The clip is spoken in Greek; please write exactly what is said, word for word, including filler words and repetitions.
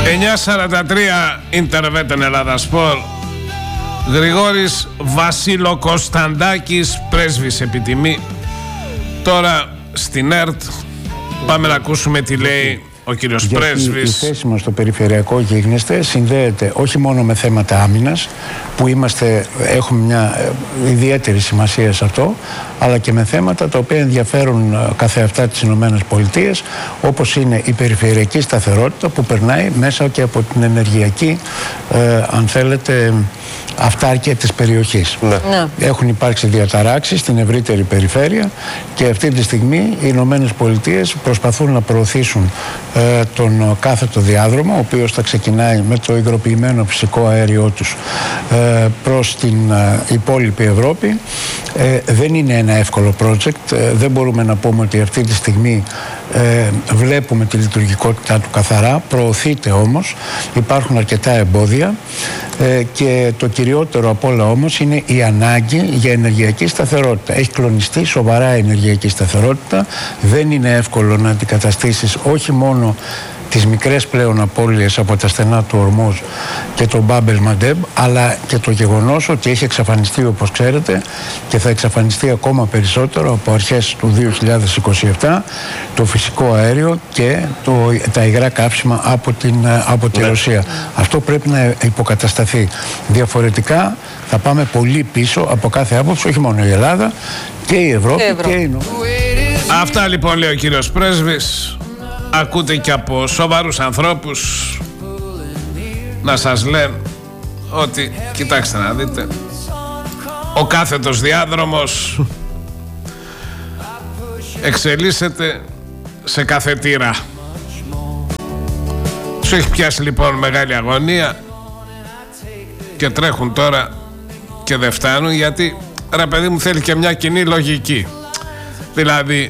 εννιά σαράντα τρία Ιντερβέτεν Ελλάδα Σπορ. Γρηγόρης Βασιλοκωνσταντάκης, πρέσβης επιτιμή. Τώρα στην ΕΡΤ πάμε να ακούσουμε τι λέει ο κύριος Γιατί πρέσβης. η θέση μας στο περιφερειακό γίγνεσθε συνδέεται όχι μόνο με θέματα άμυνας, που είμαστε, έχουμε μια ιδιαίτερη σημασία σε αυτό, αλλά και με θέματα τα οποία ενδιαφέρουν καθεαυτά τις Ηνωμένες Πολιτείες, όπως είναι η περιφερειακή σταθερότητα που περνάει μέσα και από την ενεργειακή, ε, αν θέλετε, αυτάρκεια της περιοχής. Ναι. Ναι. Έχουν υπάρξει διαταράξεις στην ευρύτερη περιφέρεια και αυτή τη στιγμή οι Ηνωμένες Πολιτείες προσπαθούν να προωθήσουν ε, τον κάθετο διάδρομο, ο οποίος θα ξεκινάει με το υγροποιημένο φυσικό αέριό τους ε, προς την ε, υπόλοιπη Ευρώπη. Ε, δεν είναι ένα εύκολο project. Ε, δεν μπορούμε να πούμε ότι αυτή τη στιγμή ε, βλέπουμε τη λειτουργικότητά του καθαρά. Προωθείται όμως. Υπάρχουν αρκετά εμπόδια ε, και το κυριότερο απ' όλα όμως είναι η ανάγκη για ενεργειακή σταθερότητα. Έχει κλονιστεί σοβαρά η ενεργειακή σταθερότητα. Δεν είναι εύκολο να αντικαταστήσεις όχι μόνο τις μικρές πλέον απώλειες από τα στενά του Ορμούζ και τον Μπάμπελ Μαντέμ, αλλά και το γεγονός ότι έχει εξαφανιστεί, όπως ξέρετε, και θα εξαφανιστεί ακόμα περισσότερο από αρχές του δύο χιλιάδες είκοσι επτά, το φυσικό αέριο και το, τα υγρά καύσιμα από, την, από τη ναι. Ρωσία. Αυτό πρέπει να υποκατασταθεί. Διαφορετικά θα πάμε πολύ πίσω από κάθε άποψη, όχι μόνο η Ελλάδα, και η Ευρώπη και, και η Νότια. Αυτά λοιπόν λέει ο κύριος πρέσβης. Ακούτε και από σοβαρούς ανθρώπους να σας λένε ότι, κοιτάξτε να δείτε, ο κάθετος διάδρομος εξελίσσεται σε καθετήρα. Σου έχει πιάσει λοιπόν μεγάλη αγωνία και τρέχουν τώρα και δεν φτάνουν, γιατί ρε παιδί μου θέλει και μια κοινή λογική. Δηλαδή